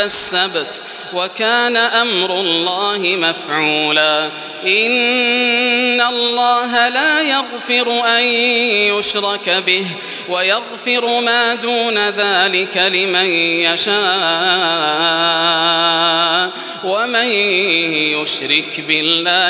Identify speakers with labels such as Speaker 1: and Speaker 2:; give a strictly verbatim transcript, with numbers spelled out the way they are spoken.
Speaker 1: السبت وكان أمر الله مفعولا. إن الله لا يغفر أن يشرك به ويغفر ما دون ذلك لمن يشاء ومن يشرك بالله